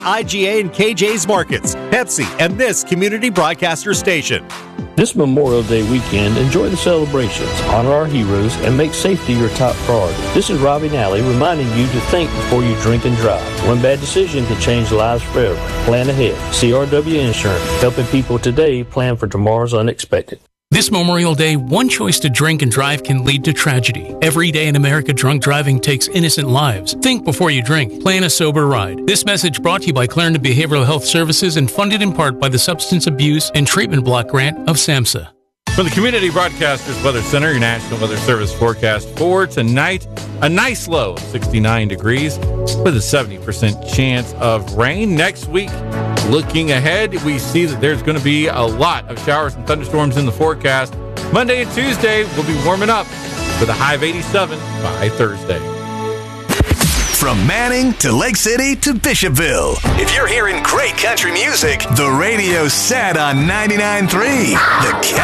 IGA and KJ's Markets, Pepsi, and this community broadcaster station. This Memorial Day weekend, enjoy the celebrations, honor our heroes, and make safety your top priority. This is Robbie Nally reminding you to think before you drink and drive. One bad decision can change lives forever. Plan ahead. CRW Insurance, helping people today plan for tomorrow's unexpected. This Memorial Day, one choice to drink and drive can lead to tragedy. Every day in America, drunk driving takes innocent lives. Think before you drink. Plan a sober ride. This message brought to you by Clarendon Behavioral Health Services and funded in part by the Substance Abuse and Treatment Block Grant of SAMHSA. From the Community Broadcasters Weather Center, your National Weather Service forecast for tonight, a nice low of 69 degrees with a 70% chance of rain. Next week, looking ahead, we see that there's going to be a lot of showers and thunderstorms in the forecast. Monday and Tuesday, we'll be warming up with a high of 87 by Thursday. From Manning to Lake City to Bishopville. If you're hearing great country music, the radio's set on 99.3. The